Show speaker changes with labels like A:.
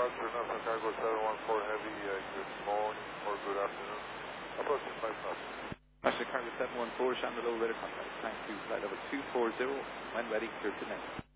A: Oscar, Northern Cargo 714 Heavy, good morning or good afternoon. Approaching 5,000.
B: National Cargo 714, Shannon, low radar contact. Thank you, flight level 240, when ready, clear to net.